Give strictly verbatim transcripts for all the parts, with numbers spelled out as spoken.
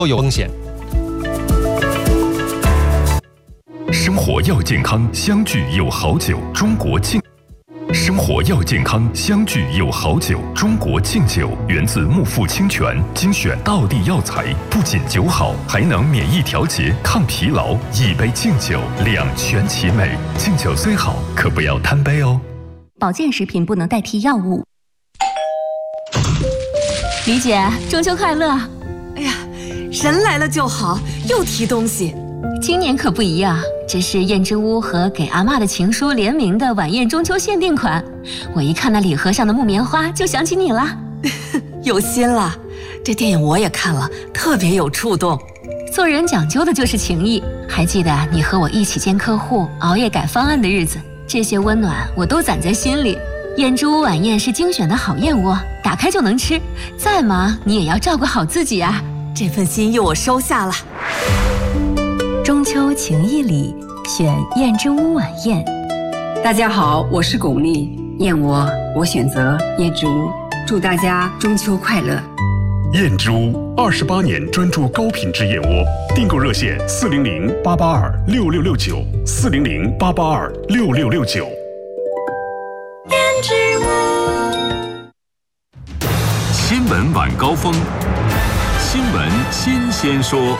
都有风险。 生活要健康，相聚有好酒，中国敬。生活要健康，相聚有好酒，中国敬酒源自木富清泉精选道地药材，不仅酒好，还能免疫调节、抗疲劳。一杯敬酒，两全其美。敬酒虽好，可不要贪杯哦。 保健食品不能代替药物。李姐，中秋快乐！ 哎呀，人来了就好，又提东西。 今年可不一样，这是燕之屋和给阿嬷的情书联名的晚宴中秋限定款。我一看那礼盒上的木棉花，就想起你了。 有心了，这电影我也看了，特别有触动。 做人讲究的就是情谊。还记得你和我一起见客户、熬夜改方案的日子，这些温暖我都攒在心里。燕之屋晚宴是精选的好燕窝，打开就能吃。再忙你也要照顾好自己啊。 这份心意我收下了。 中秋情谊里，选燕之屋晚宴。 大家好，我是巩俐，燕窝我选择燕之屋，祝大家中秋快乐。 燕之屋二十八年专注高品质燕窝，订购热线四零零八八二六六六九四零零八八二六六六九。 燕之屋。 新闻晚高峰，新闻新鲜说。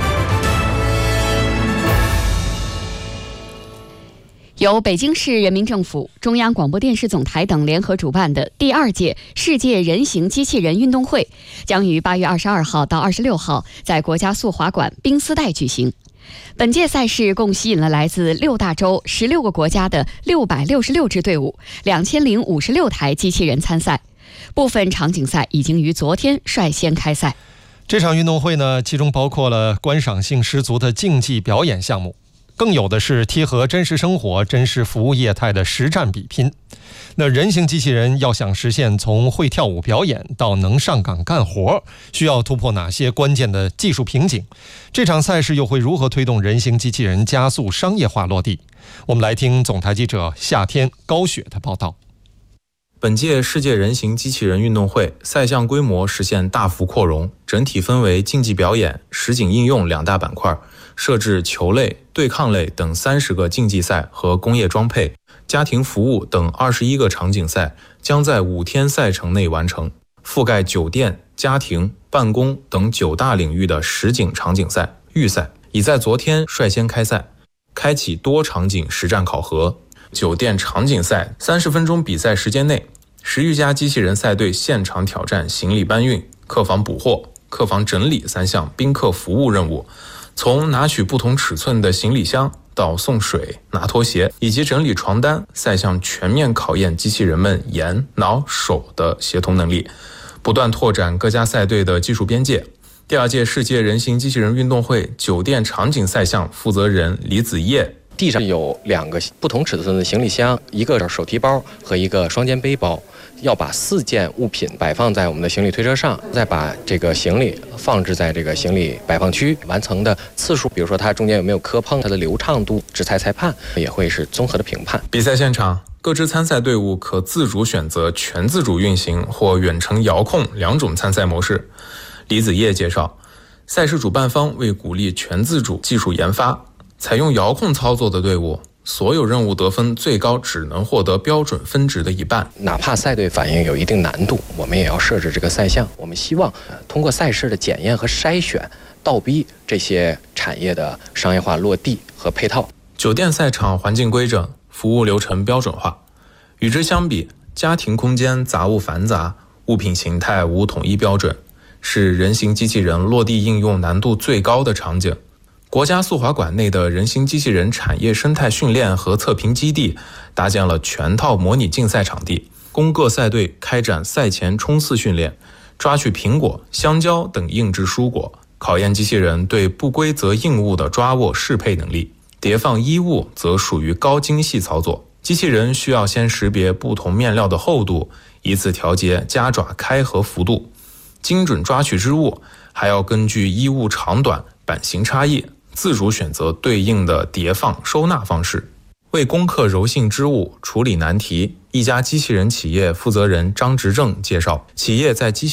由北京市人民政府、中央广播电视总台等联合主办的第二届世界人形机器人运动会，将于八月二十二号到二十六号在国家速滑馆冰丝带举行。本届赛事共吸引了来自六大洲十六个国家的六百六十六支队伍，两千零五十六台机器人参赛。部分场景赛已经于昨天率先开赛。 这场运动会呢，其中包括了观赏性十足的竞技表演项目，更有的是贴合真实生活、真实服务业态的实战比拼。那人形机器人要想实现从会跳舞表演到能上岗干活，需要突破哪些关键的技术瓶颈？这场赛事又会如何推动人形机器人加速商业化落地？我们来听总台记者夏天高雪的报道。 本届世界人形机器人运动会赛项规模实现大幅扩容，整体分为竞技表演、实景应用两大板块，设置球类、对抗类等三十个竞技赛和工业装配、家庭服务等二十一个场景赛，将在五天赛程内完成，覆盖酒店、家庭、办公等九大领域的实景场景赛、预赛，已在昨天率先开赛，开启多场景实战考核。酒店场景赛三十分钟比赛时间内，十余家机器人赛队现场挑战行李搬运、客房补货、客房整理三项宾客服务任务，从拿取不同尺寸的行李箱到送水、拿拖鞋以及整理床单，赛项全面考验机器人们眼、脑、手的协同能力，不断拓展各家赛队的技术边界。第二届世界人形机器人运动会酒店场景赛项负责人李子叶， 地上有两个不同尺寸的行李箱，一个手提包和一个双肩背包，要把四件物品摆放在我们的行李推车上，再把这个行李放置在这个行李摆放区，完成的次数，比如说它中间有没有磕碰，它的流畅度，制裁裁判也会是综合的评判。 比赛现场，各支参赛队伍可自主选择全自主运行或远程遥控两种参赛模式。李子叶介绍，赛事主办方为鼓励全自主技术研发，采用遥控操作的队伍，所有任务得分最高只能获得标准分值的一半。 哪怕赛队反应有一定难度，我们也要设置这个赛项。我们希望通过赛事的检验和筛选，倒逼这些产业的商业化落地和配套。 酒店赛场环境规整，服务流程标准化。与之相比，家庭空间杂物繁杂，物品形态无统一标准，是人形机器人落地应用难度最高的场景。国家速滑馆内的人形机器人产业生态训练和测评基地搭建了全套模拟竞赛场地，供各赛队开展赛前冲刺训练，抓取苹果、香蕉等硬质蔬果，考验机器人对不规则硬物的抓握适配能力。叠放衣物则属于高精细操作，机器人需要先识别不同面料的厚度，以此调节夹爪开合幅度。精准抓取织物还要根据衣物长短、版型差异，自主选择对应的叠放收纳方式。为攻克柔性织物，处理难题，一家机器人企业负责人张执正介绍，企业在机